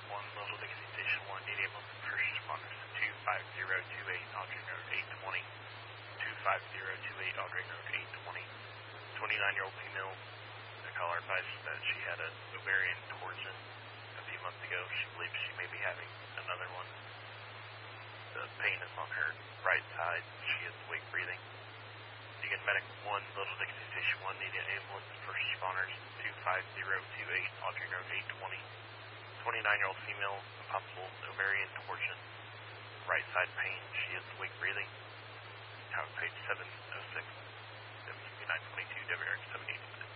1, Little Dixie Station 1, need ambulance first responders to 25028 Aldring Road 820, 25028 Aldring Road 820. 29-year-old female, the caller advised that she had an ovarian torsion a few months ago. She believes she may be having another one. The pain is on her right side. She is weak breathing. Again, Medic 1, Little Dixie Station 1, needed ambulance first responders 25028 Aldring Road 820. 29-year-old female, possible ovarian torsion, right side pain. She is weak breathing. Tower page 706, WCP 922, WRX 782.